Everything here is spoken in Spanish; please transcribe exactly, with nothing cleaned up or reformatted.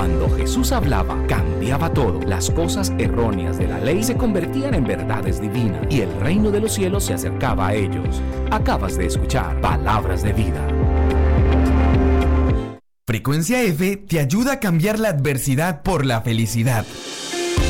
Cuando Jesús hablaba, cambiaba todo. Las cosas erróneas de la ley se convertían en verdades divinas y el reino de los cielos se acercaba a ellos. Acabas de escuchar Palabras de Vida. Frecuencia F te ayuda a cambiar la adversidad por la felicidad.